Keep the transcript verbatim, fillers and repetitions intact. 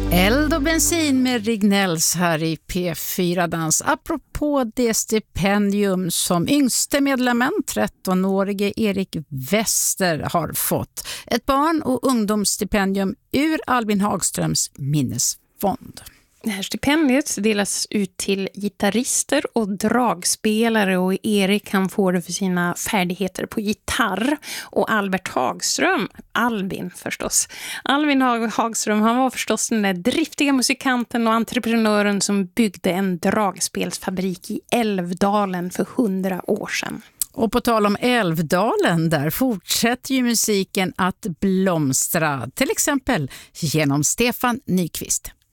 Eld och bensin med Rignells här i P fyra Dans. Apropå det stipendium som yngste medlemmen, trettonårige Erik Wester, har fått. Ett barn- och ungdomsstipendium ur Albin Hagströms minnesfond. Det här stipendiet delas ut till gitarrister och dragspelare, och Erik han får det för sina färdigheter på gitarr. Och Albert Hagström, Albin förstås. Albin Hagström, han var förstås den där driftiga musikanten och entreprenören som byggde en dragspelsfabrik i Älvdalen för hundra år sedan. Och på tal om Älvdalen, där fortsätter ju musiken att blomstra, till exempel genom Stefan Nyqvist.